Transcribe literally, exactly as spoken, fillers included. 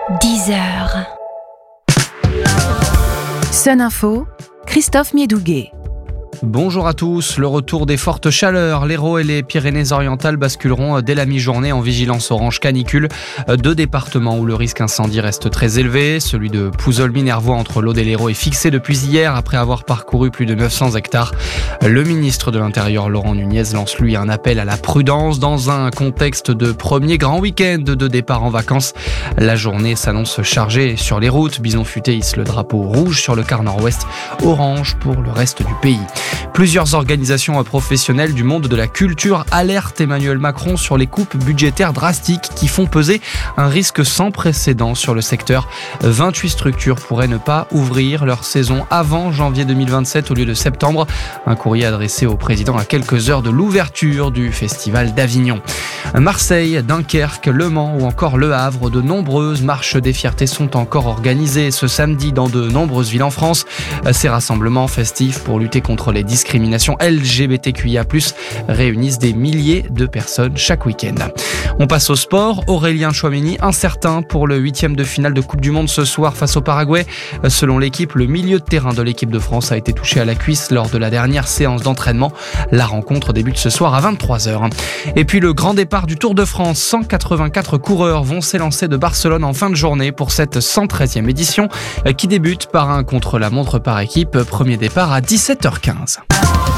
dix heures. Sun Info, Christophe Miedouguet. Bonjour à tous. Le retour des fortes chaleurs. L'Hérault et les Pyrénées-Orientales basculeront dès la mi-journée en vigilance orange canicule. Deux départements où le risque incendie reste très élevé. Celui de Pouzols-Minervois entre l'Aude et l'Hérault est fixé depuis hier après avoir parcouru plus de neuf cents hectares. Le ministre de l'Intérieur, Laurent Nunez, lance lui un appel à la prudence dans un contexte de premier grand week-end de départ en vacances. La journée s'annonce chargée sur les routes. Bison Futé hisse le drapeau rouge sur le quart nord-ouest, orange pour le reste du pays. Plusieurs organisations professionnelles du monde de la culture alertent Emmanuel Macron sur les coupes budgétaires drastiques qui font peser un risque sans précédent sur le secteur. vingt-huit structures pourraient ne pas ouvrir leur saison avant janvier deux mille vingt-sept au lieu de septembre. Un courrier adressé au président à quelques heures de l'ouverture du Festival d'Avignon. Marseille, Dunkerque, Le Mans ou encore Le Havre, de nombreuses marches des fiertés sont encore organisées ce samedi dans de nombreuses villes en France. Ces rassemblements festifs pour lutter contre les discriminations L G B T Q I A plus, réunissent des milliers de personnes chaque week-end. On passe au sport. Aurélien Tchouaméni, incertain pour le huitième de finale de Coupe du Monde ce soir face au Paraguay. Selon l'équipe, le milieu de terrain de l'équipe de France a été touché à la cuisse lors de la dernière séance d'entraînement. La rencontre débute ce soir à vingt-trois heures. Et puis le grand départ du Tour de France. cent quatre-vingt-quatre coureurs vont s'élancer de Barcelone en fin de journée pour cette cent treizième édition qui débute par un contre-la-montre par équipe. Premier départ à dix-sept heures quinze.